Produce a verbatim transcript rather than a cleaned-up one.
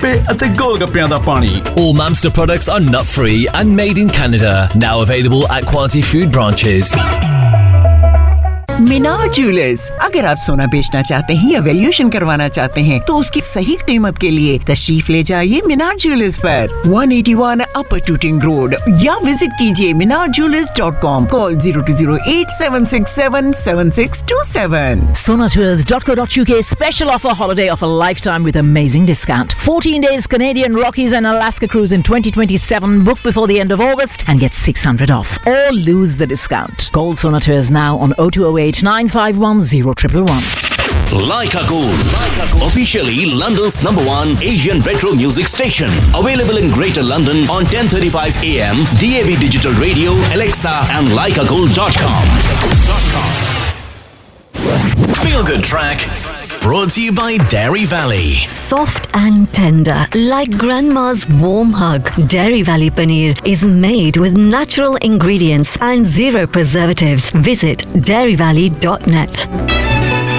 ਗੱਪੇ ਅਤੇ ਗੋਲ ਗੱਪਿਆਂ ਦਾ ਪਾਣੀ। All Mamster products are nut free and made in Canada. Now available at Quality Food branches. Minar jewellers, अगर आप सोना बेचना चाहते हैं या वैल्यूएशन करवाना चाहते हैं तो उसकी सही कीमत के लिए तशरीफ ले जाइए मीनार ज्वेलर्स पर एक सौ इक्यासी अपर टूटिंग रोड या विजिट कीजिए मीनार jewellers dot com. Call zero two zero eight seven six seven seven six two seven। Sona Tours dot co dot uk special offer holiday of a lifetime with amazing discount. fourteen days Canadian Rockies and Alaska cruise in twenty twenty-seven. Book before the end of August and get six hundred off or lose the discount. Call Sona Tours now on oh two oh eight nine five one zero one one. Leica Gold, officially London's number one Asian retro music station. Available in Greater London on ten thirty-five a m, D A B Digital Radio, Alexa and leica gold dot com. Feel Good Track, brought to you by Dairy Valley. Soft and tender, like grandma's warm hug. Dairy Valley Paneer is made with natural ingredients and zero preservatives. Visit dairy valley dot net.